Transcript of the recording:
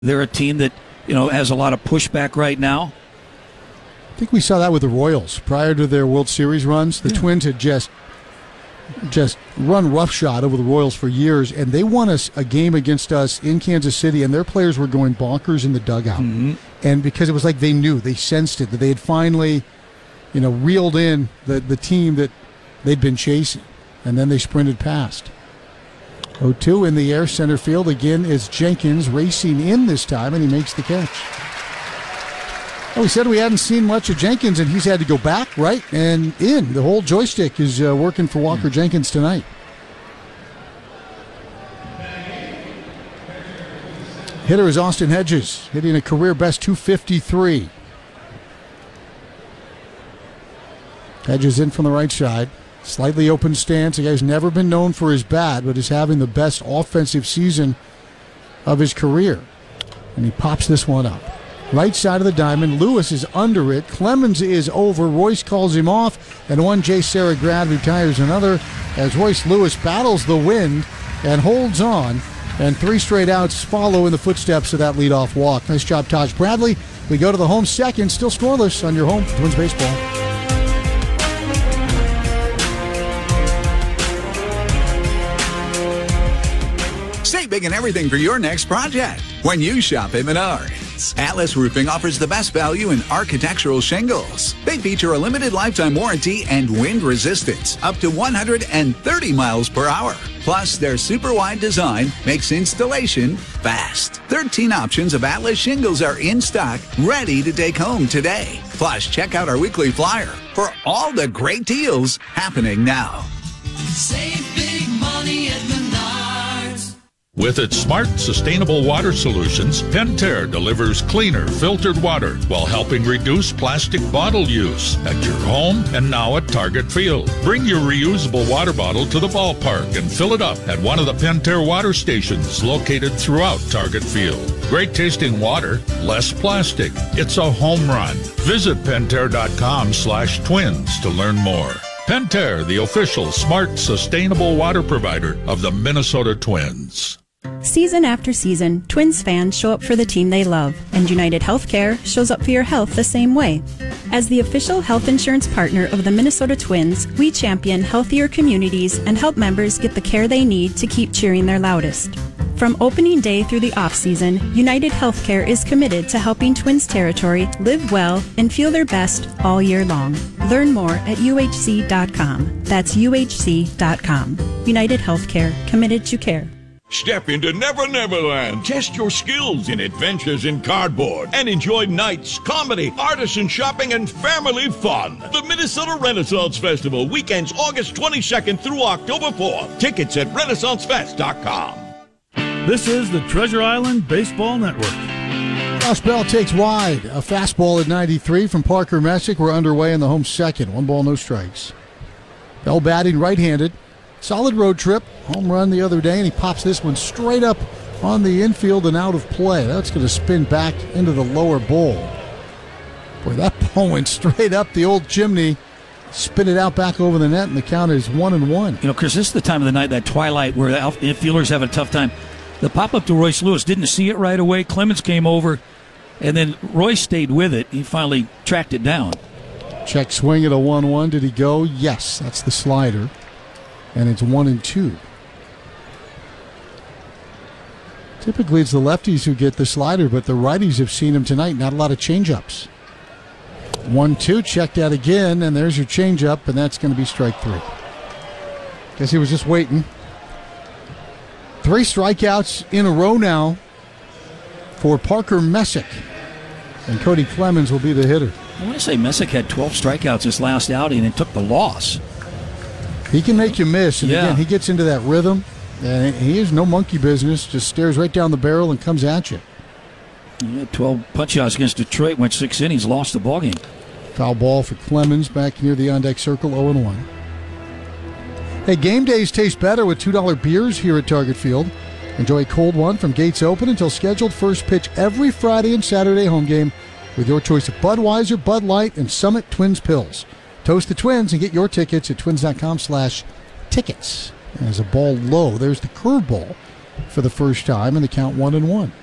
They're a team that, has a lot of pushback right now. I think we saw that with the Royals prior to their World Series runs. The Twins had just run roughshod over the Royals for years, and they won us a game against us in Kansas City, and their players were going bonkers in the dugout. Mm-hmm. And because it was like they knew, they sensed it, that they had finally, reeled in the team that they'd been chasing, and then they sprinted past. 0-2 in the air, center field again is Jenkins racing in this time, and he makes the catch. Well, we said we hadn't seen much of Jenkins, and he's had to go back, right, and in. The whole joystick is working for Walker Jenkins tonight. Hitter is Austin Hedges, hitting a career-best .253. Hedges in from the right side. Slightly open stance. The guy's never been known for his bat, but is having the best offensive season of his career. And he pops this one up. Right side of the diamond. Lewis is under it. Clemens is over. Royce calls him off. And one Jay Saragrad retires another as Royce Lewis battles the wind and holds on. And 3 straight outs follow in the footsteps of that leadoff walk. Nice job, Taj Bradley. We go to the home second. Still scoreless on your home for Twins baseball. Save big in everything for your next project when you shop at Menards. Atlas Roofing offers the best value in architectural shingles. They feature a limited lifetime warranty and wind resistance up to 130 miles per hour. Plus, their super wide design makes installation fast. 13 options of Atlas shingles are in stock, ready to take home today. Plus, check out our weekly flyer for all the great deals happening now. Save big money at Menards. With its smart, sustainable water solutions, Pentair delivers cleaner, filtered water while helping reduce plastic bottle use at your home and now at Target Field. Bring your reusable water bottle to the ballpark and fill it up at one of the Pentair water stations located throughout Target Field. Great tasting water, less plastic. It's a home run. Visit Pentair.com/twins to learn more. Pentair, the official smart, sustainable water provider of the Minnesota Twins. Season after season, Twins fans show up for the team they love, and United Healthcare shows up for your health the same way. As the official health insurance partner of the Minnesota Twins, we champion healthier communities and help members get the care they need to keep cheering their loudest. From opening day through the off-season, United Healthcare is committed to helping Twins territory live well and feel their best all year long. Learn more at uhc.com. That's uhc.com. United Healthcare, committed to care. Step into Never Never Land. Test your skills in adventures in cardboard and enjoy nights, comedy, artisan shopping, and family fun. The Minnesota Renaissance Festival, weekends August 22nd through October 4th. Tickets at renaissancefest.com. This is the Treasure Island Baseball Network. Josh Bell takes wide. A fastball at 93 from Parker Messick. We're underway in the home second. 1 ball, no strikes. Bell batting right-handed. Solid road trip. Home run the other day, and he pops this one straight up on the infield and out of play. That's going to spin back into the lower bowl. Boy, that ball went straight up the old chimney. Spin it out back over the net, and the count is 1-1. Chris, this is the time of the night, that twilight, where the infielders have a tough time. The pop-up to Royce Lewis, didn't see it right away. Clemens came over, and then Royce stayed with it. He finally tracked it down. Check swing at a 1-1. Did he go? Yes, that's the slider. And it's 1-2. Typically, it's the lefties who get the slider, but the righties have seen him tonight. Not a lot of changeups. 1-2, checked out again, and there's your changeup, and that's going to be strike 3. Guess he was just waiting. 3 strikeouts in a row now for Parker Messick. And Cody Clemens will be the hitter. I want to say Messick had 12 strikeouts this last outing and took the loss. He can make you miss, and again, he gets into that rhythm, and he is no monkey business, just stares right down the barrel and comes at you. Yeah, 12 punch-outs against Detroit, went 6 innings, lost the ballgame. Foul ball for Clemens back near the on-deck circle, 0-1. Hey, game days taste better with $2 beers here at Target Field. Enjoy a cold one from gates open until scheduled first pitch every Friday and Saturday home game with your choice of Budweiser, Bud Light, and Summit Twins Pills. Toast the Twins and get your tickets at twins.com/tickets. As a ball low, there's the curveball for the first time, and the count 1-1.